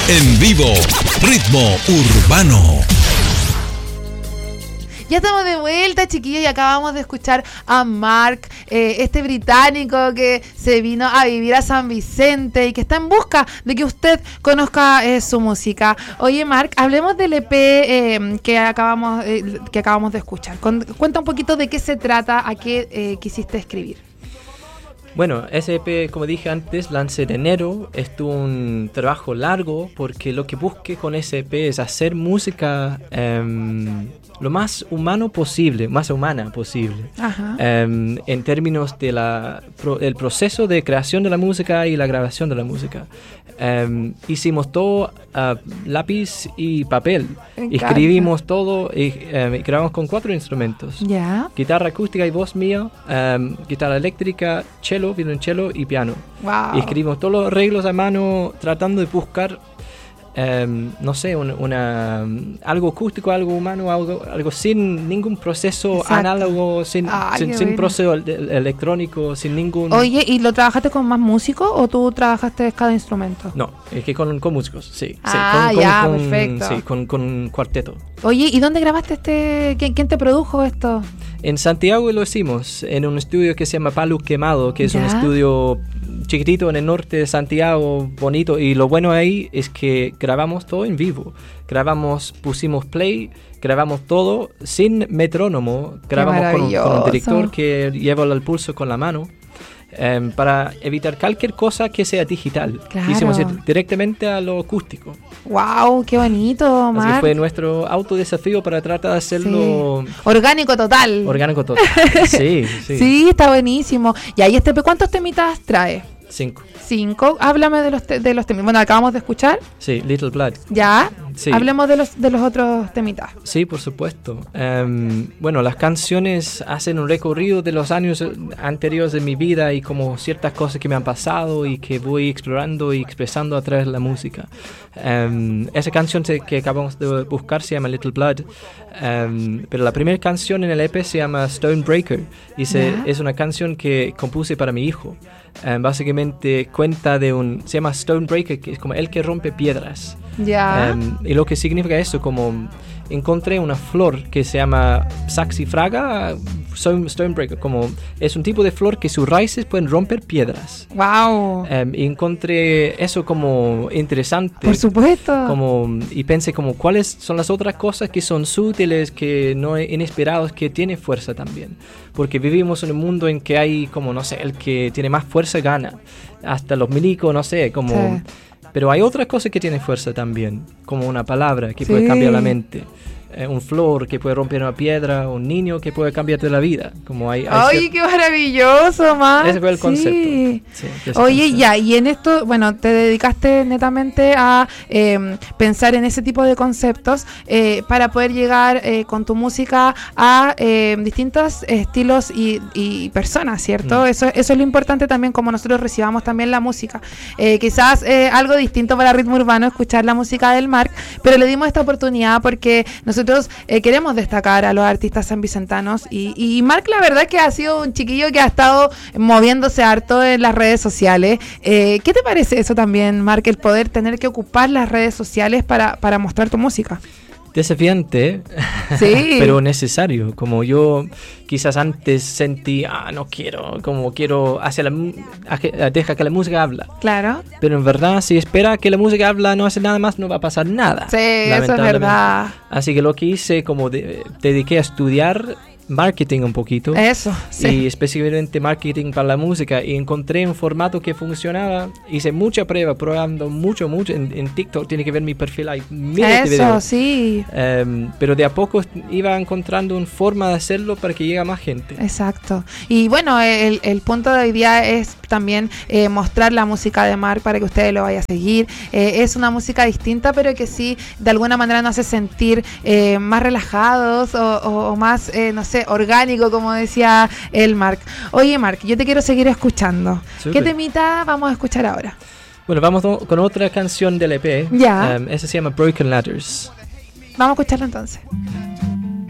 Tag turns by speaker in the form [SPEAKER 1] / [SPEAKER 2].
[SPEAKER 1] En vivo, Ritmo Urbano.
[SPEAKER 2] Ya estamos de vuelta, chiquillos, y acabamos de escuchar a Mark, este británico que se vino a vivir a San Vicente y que está en busca de que usted conozca su música. Oye, Mark, hablemos del EP que acabamos de escuchar. Cuenta un poquito de qué se trata, a qué quisiste escribir.
[SPEAKER 3] Bueno, ese EP, como dije antes, lancé en enero. Estuvo un trabajo largo porque lo que busqué con ese EP es hacer música lo más humano posible, más humana posible. En términos de el proceso de creación de la música y la grabación de la música. Hicimos todo a lápiz y papel. Escribimos todo y grabamos con 4 instrumentos.
[SPEAKER 2] Yeah.
[SPEAKER 3] Guitarra acústica y voz mía, guitarra eléctrica, cello, violonchelo y piano.
[SPEAKER 2] Wow.
[SPEAKER 3] Y escribimos todos los arreglos a mano tratando de buscar no sé, algo acústico, algo humano, algo sin ningún proceso. Exacto. Análogo, sin proceso electrónico, sin ningún...
[SPEAKER 2] Oye, ¿y lo trabajaste con más músicos o tú trabajaste cada instrumento?
[SPEAKER 3] No, es que con músicos, sí.
[SPEAKER 2] Perfecto.
[SPEAKER 3] Sí, con cuarteto.
[SPEAKER 2] Oye, ¿y dónde grabaste ¿Quién te produjo esto?
[SPEAKER 3] En Santiago lo hicimos, en un estudio que se llama Palo Quemado, que es un estudio chiquitito en el norte de Santiago, bonito, y lo bueno ahí es que grabamos todo en vivo. Pusimos play, grabamos todo sin metrónomo, grabamos con un director que lleva el pulso con la mano. Para evitar cualquier cosa que sea digital.
[SPEAKER 2] Claro.
[SPEAKER 3] Hicimos ir directamente a lo acústico.
[SPEAKER 2] ¡Wow! ¡Qué bonito, Mark!
[SPEAKER 3] Así fue nuestro autodesafío para tratar de hacerlo...
[SPEAKER 2] Sí. Orgánico total.
[SPEAKER 3] Sí.
[SPEAKER 2] Sí, está buenísimo. Y ahí ¿cuántos temitas trae? 5. Háblame de los temas. Bueno, acabamos de escuchar.
[SPEAKER 3] Sí, Little Blood.
[SPEAKER 2] Ya.
[SPEAKER 3] Sí.
[SPEAKER 2] Hablemos de los otros temitas.
[SPEAKER 3] Sí, por supuesto. Bueno, las canciones hacen un recorrido de los años anteriores de mi vida y como ciertas cosas que me han pasado y que voy explorando y expresando a través de la música. Esa canción que acabamos de buscar se llama Little Blood, pero la primera canción en el EP se llama Stonebreaker y es una canción que compuse para mi hijo. Básicamente cuenta se llama Stonebreaker, que es como el que rompe piedras. Y lo que significa eso, como encontré una flor que se llama Saxifraga Stonebreaker, como es un tipo de flor que sus raíces pueden romper piedras.
[SPEAKER 2] Wow.
[SPEAKER 3] Y encontré eso como interesante.
[SPEAKER 2] Por supuesto.
[SPEAKER 3] Y pensé como cuáles son las otras cosas que son sutiles, que no inesperados, que tienen fuerza también. Porque vivimos en un mundo en que hay como, no sé, el que tiene más fuerza gana. Hasta los milicos, no sé, como... Sí. Pero hay otras cosas que tienen fuerza también, como una palabra que puede cambiar la mente, un flor que puede romper una piedra, un niño que puede cambiarte la vida.
[SPEAKER 2] ¡Ay, qué maravilloso, Mark!
[SPEAKER 3] Ese fue el concepto.
[SPEAKER 2] Oye, y en esto, bueno, te dedicaste netamente a pensar en ese tipo de conceptos para poder llegar con tu música a distintos estilos y personas, ¿cierto? Eso es lo importante también, como nosotros recibamos también la música. Quizás algo distinto para Ritmo Urbano escuchar la música del Mark, pero le dimos esta oportunidad porque nosotros queremos destacar a los artistas sanvicentanos y Mark, la verdad que ha sido un chiquillo que ha estado moviéndose harto en las redes sociales. ¿Qué te parece eso también, Mark, el poder tener que ocupar las redes sociales para mostrar tu música?
[SPEAKER 3] Desafiante, sí. Pero necesario. Como yo quizás antes sentí, no quiero, como quiero deja que la música habla.
[SPEAKER 2] Claro.
[SPEAKER 3] Pero en verdad, si espera que la música habla, no hace nada más, no va a pasar nada.
[SPEAKER 2] Sí, eso es verdad.
[SPEAKER 3] Así que lo que hice, como dediqué a estudiar marketing un poquito.
[SPEAKER 2] Eso, sí.
[SPEAKER 3] Y específicamente marketing para la música. Y encontré un formato que funcionaba. Hice mucha prueba, probando mucho. En TikTok tiene que ver mi perfil. Hay miles de videos.
[SPEAKER 2] Eso, sí.
[SPEAKER 3] Pero de a poco iba encontrando una forma de hacerlo para que llegue a más gente.
[SPEAKER 2] Exacto. Y bueno, el punto de hoy día es también mostrar la música de Mark para que ustedes lo vayan a seguir. Es una música distinta, pero que sí, de alguna manera nos hace sentir más relajados o más, no sé, orgánico, como decía el Mark. Oye, Mark, yo te quiero seguir escuchando. Super. ¿Qué temita vamos a escuchar ahora?
[SPEAKER 3] Bueno, vamos con otra canción del EP.
[SPEAKER 2] Ya.
[SPEAKER 3] Esa se llama Broken Ladders.
[SPEAKER 2] Vamos a escucharla entonces.